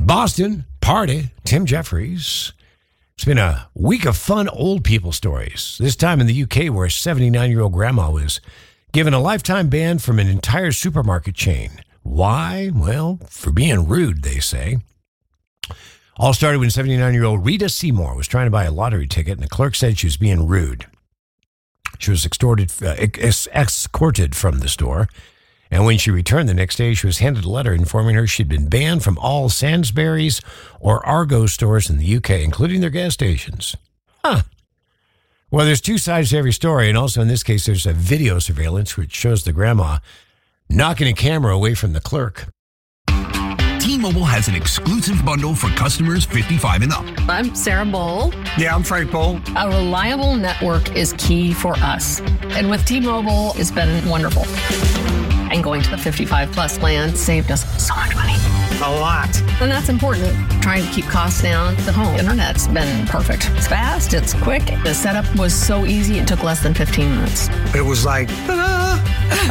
Boston, party, Tim Jeffries. It's been a week of fun old people stories. This time in the UK, where a 79-year-old grandma was given a lifetime ban from an entire supermarket chain. Why? Well, for being rude, they say. All started when 79-year-old Rita Seymour was trying to buy a lottery ticket, and the clerk said she was being rude. She was escorted from the store, and when she returned the next day, she was handed a letter informing her she'd been banned from all Sainsbury's or Argo stores in the UK, including their gas stations. Huh. Well, there's two sides to every story, and also in this case, there's a video surveillance which shows the grandma knocking a camera away from the clerk. T-Mobile has an exclusive bundle for customers 55 and up. I'm Sarah Bowl. Yeah, I'm Frank Bowl. A reliable network is key for us. And with T-Mobile, it's been wonderful. And going to the 55 plus plan saved us so much money. A lot. And that's important. Trying to keep costs down. The home internet's been perfect. It's fast, it's quick. The setup was so easy, it took less than 15 minutes. It was like, ta-da!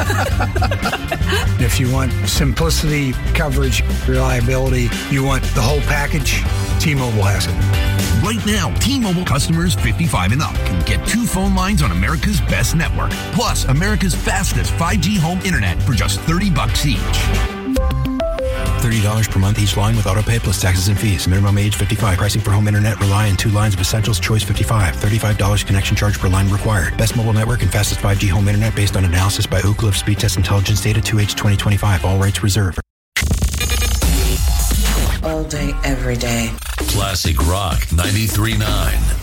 If you want simplicity, coverage, reliability, you want the whole package, T-Mobile has it. Right now, T-Mobile customers 55 and up can get 2 phone lines on America's best network, plus America's fastest 5G home internet for just $30 each. $30 per month each line with autopay plus taxes and fees. Minimum age 55. Pricing for home internet rely on 2 lines of Essentials Choice 55. $35 connection charge per line required. Best mobile network and fastest 5G home internet based on analysis by Ookla of Speed Test Intelligence data 2H 2025. All rights reserved. All day, every day. Classic Rock 93.9.